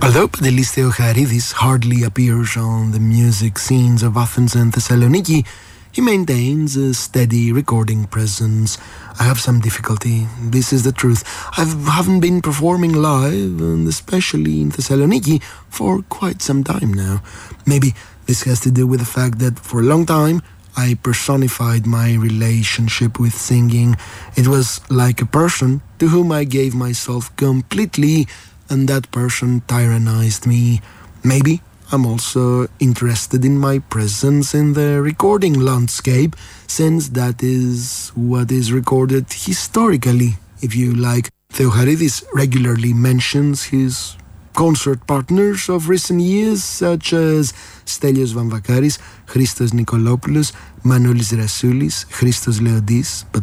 Although Pantelis Theocharidis hardly appears on the music scenes of Athens and Thessaloniki, he maintains a steady recording presence. I have some difficulty, this is the truth. I haven't been performing live, and especially in Thessaloniki, for quite some time now. Maybe this has to do with the fact that for a long time I personified my relationship with singing. It was like a person to whom I gave myself completely, and that person tyrannized me. Maybe I'm also interested in my presence in the recording landscape, since that is what is recorded historically, if you like. Theocharidis regularly mentions his concert partners of recent years, such as Stelios Vamvakaris, Christos Nikolopoulos, Manolis Rasoulis, Christos Leodis, but